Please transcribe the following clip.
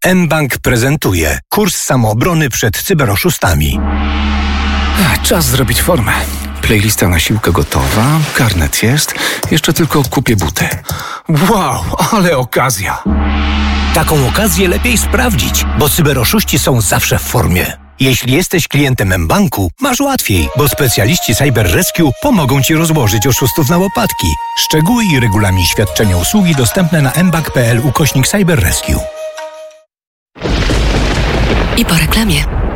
mBank prezentuje kurs samoobrony przed cyberoszustami. Czas zrobić formę. Playlista na siłkę gotowa, karnet jest, jeszcze tylko kupię buty. Wow, ale okazja! Taką okazję lepiej sprawdzić, bo cyberoszuści są zawsze w formie. Jeśli jesteś klientem mBanku, masz łatwiej, bo specjaliści Cyber Rescue pomogą Ci rozłożyć oszustów na łopatki. Szczegóły i regulamin świadczenia usługi dostępne na mbank.pl/cyberrescue. I po reklamie.